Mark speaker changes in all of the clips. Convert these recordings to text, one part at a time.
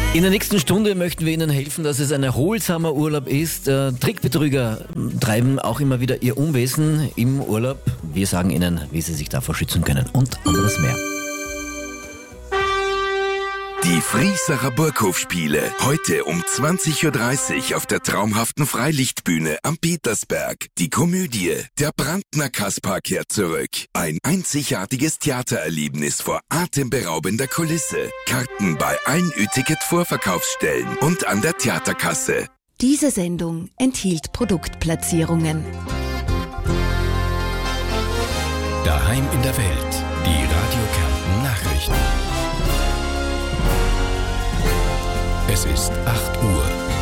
Speaker 1: In der nächsten Stunde möchten wir Ihnen helfen, dass es ein erholsamer Urlaub ist. Trickbetrüger treiben auch immer wieder ihr Unwesen im Urlaub. Wir sagen Ihnen, wie Sie sich davor schützen können und anderes mehr.
Speaker 2: Die Friesacher Burghofspiele. Heute um 20.30 Uhr auf der traumhaften Freilichtbühne am Petersberg. Die Komödie Der Brandner Kaspar kehrt zurück. Ein einzigartiges Theatererlebnis vor atemberaubender Kulisse. Karten bei allen Ü-Ticket-Vorverkaufsstellen und an der Theaterkasse.
Speaker 3: Diese Sendung enthielt Produktplatzierungen.
Speaker 4: Daheim in der Welt. Die Radio Kärnten Nachrichten. Es ist 8 Uhr.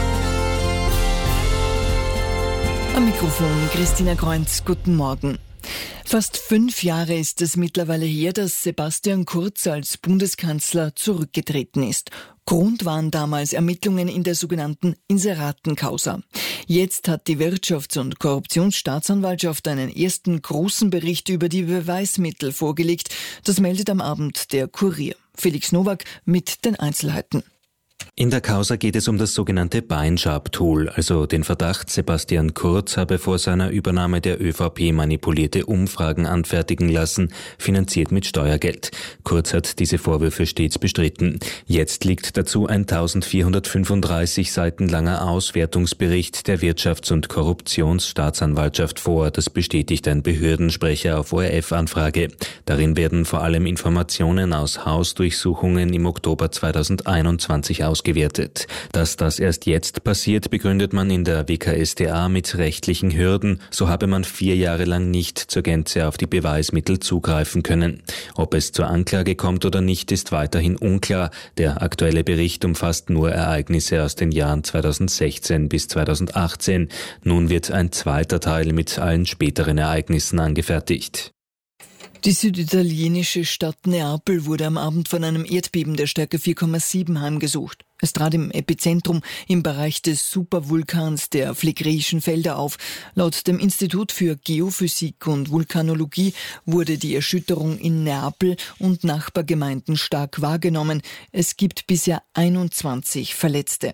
Speaker 5: Am Mikrofon Christina Kreunz, guten Morgen. Fast 5 Jahre ist es mittlerweile her, dass Sebastian Kurz als Bundeskanzler zurückgetreten ist. Grund waren damals Ermittlungen in der sogenannten Inseratenkausa. Jetzt hat die Wirtschafts- und Korruptionsstaatsanwaltschaft einen ersten großen Bericht über die Beweismittel vorgelegt. Das meldet am Abend der Kurier. Felix Nowak mit den Einzelheiten.
Speaker 6: In der Causa geht es um das sogenannte Beinschab-Tool, also den Verdacht, Sebastian Kurz habe vor seiner Übernahme der ÖVP manipulierte Umfragen anfertigen lassen, finanziert mit Steuergeld. Kurz hat diese Vorwürfe stets bestritten. Jetzt liegt dazu ein 1435 Seiten langer Auswertungsbericht der Wirtschafts- und Korruptionsstaatsanwaltschaft vor. Das bestätigt ein Behördensprecher auf ORF-Anfrage. Darin werden vor allem Informationen aus Hausdurchsuchungen im Oktober 2021 ausgewertet. Dass das erst jetzt passiert, begründet man in der WKStA mit rechtlichen Hürden. So habe man 4 Jahre lang nicht zur Gänze auf die Beweismittel zugreifen können. Ob es zur Anklage kommt oder nicht, ist weiterhin unklar. Der aktuelle Bericht umfasst nur Ereignisse aus den Jahren 2016 bis 2018. Nun wird ein zweiter Teil mit allen späteren Ereignissen angefertigt.
Speaker 5: Die süditalienische Stadt Neapel wurde am Abend von einem Erdbeben der Stärke 4,7 heimgesucht. Es trat im Epizentrum im Bereich des Supervulkans der Phlegräischen Felder auf. Laut dem Institut für Geophysik und Vulkanologie wurde die Erschütterung in Neapel und Nachbargemeinden stark wahrgenommen. Es gibt bisher 21 Verletzte.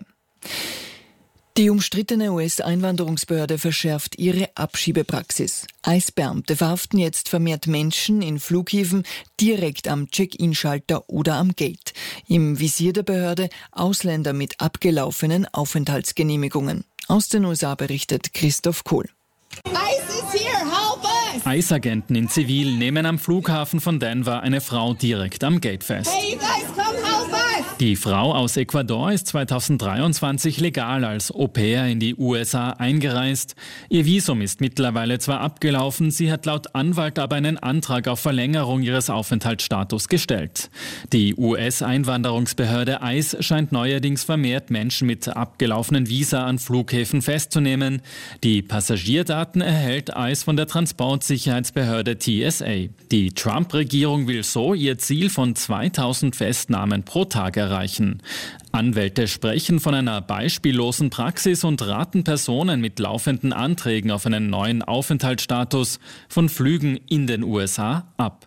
Speaker 5: Die umstrittene US-Einwanderungsbehörde verschärft ihre Abschiebepraxis. ICE-Beamte verhaften jetzt vermehrt Menschen in Flughäfen direkt am Check-in-Schalter oder am Gate. Im Visier der Behörde Ausländer mit abgelaufenen Aufenthaltsgenehmigungen. Aus den USA berichtet Christoph Kohl.
Speaker 7: ICE is here, help us!
Speaker 8: ICE-Agenten in Zivil nehmen am Flughafen von Denver eine Frau direkt am Gate fest.
Speaker 7: Hey, you guys, come help us!
Speaker 8: Die Frau aus Ecuador ist 2023 legal als Au-pair in die USA eingereist. Ihr Visum ist mittlerweile zwar abgelaufen, sie hat laut Anwalt aber einen Antrag auf Verlängerung ihres Aufenthaltsstatus gestellt. Die US-Einwanderungsbehörde ICE scheint neuerdings vermehrt Menschen mit abgelaufenen Visa an Flughäfen festzunehmen. Die Passagierdaten erhält ICE von der Transportsicherheitsbehörde TSA. Die Trump-Regierung will so ihr Ziel von 2000 Festnahmen pro Tag erreichen. Anwälte sprechen von einer beispiellosen Praxis und raten Personen mit laufenden Anträgen auf einen neuen Aufenthaltsstatus von Flügen in den USA ab.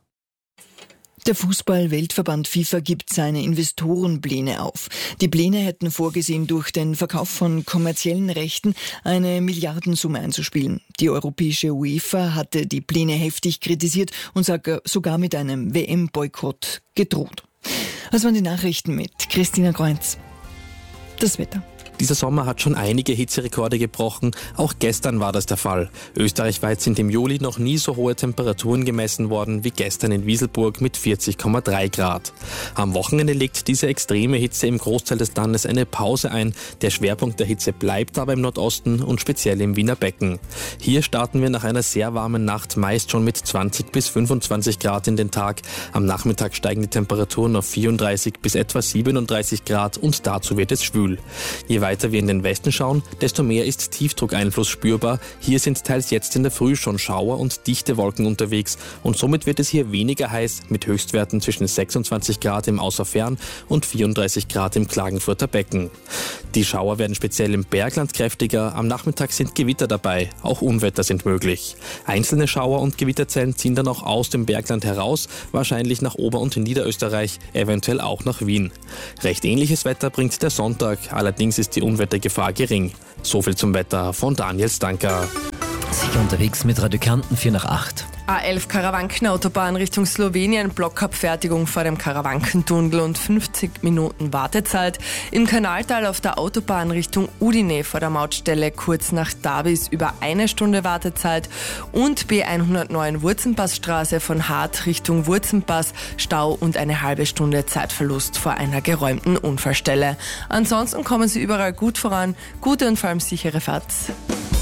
Speaker 5: Der Fußball-Weltverband FIFA gibt seine Investorenpläne auf. Die Pläne hätten vorgesehen, durch den Verkauf von kommerziellen Rechten eine Milliardensumme einzuspielen. Die europäische UEFA hatte die Pläne heftig kritisiert und sogar mit einem WM-Boykott gedroht. Das waren die Nachrichten mit Christina Kreunz. Das Wetter.
Speaker 9: Dieser Sommer hat schon einige Hitzerekorde gebrochen. Auch gestern war das der Fall. Österreichweit sind im Juli noch nie so hohe Temperaturen gemessen worden wie gestern in Wieselburg mit 40,3 Grad. Am Wochenende legt diese extreme Hitze im Großteil des Landes eine Pause ein. Der Schwerpunkt der Hitze bleibt aber im Nordosten und speziell im Wiener Becken. Hier starten wir nach einer sehr warmen Nacht meist schon mit 20 bis 25 Grad in den Tag. Am Nachmittag steigen die Temperaturen auf 34 bis etwa 37 Grad und dazu wird es schwül. Je weiter wir in den Westen schauen, desto mehr ist Tiefdruckeinfluss spürbar. Hier sind teils jetzt in der Früh schon Schauer und dichte Wolken unterwegs und somit wird es hier weniger heiß mit Höchstwerten zwischen 26 Grad im Außerfern und 34 Grad im Klagenfurter Becken. Die Schauer werden speziell im Bergland kräftiger, am Nachmittag sind Gewitter dabei, auch Unwetter sind möglich. Einzelne Schauer und Gewitterzellen ziehen dann auch aus dem Bergland heraus, wahrscheinlich nach Ober- und Niederösterreich, eventuell auch nach Wien. Recht ähnliches Wetter bringt der Sonntag, allerdings ist die Unwettergefahr gering. So viel zum Wetter von Daniel Stanker.
Speaker 1: Sicher unterwegs mit Radio Kärnten 7:45.
Speaker 10: A11 Karawankenautobahn Richtung Slowenien, Blockabfertigung vor dem Karawankentunnel und 50 Minuten Wartezeit. Im Kanaltal auf der Autobahn Richtung Udine vor der Mautstelle kurz nach Davis über 1 Stunde Wartezeit und B109 Wurzenpassstraße von Hart Richtung Wurzenpass, Stau und eine halbe Stunde Zeitverlust vor einer geräumten Unfallstelle. Ansonsten kommen Sie überall gut voran, gute und vor allem sichere Fahrt.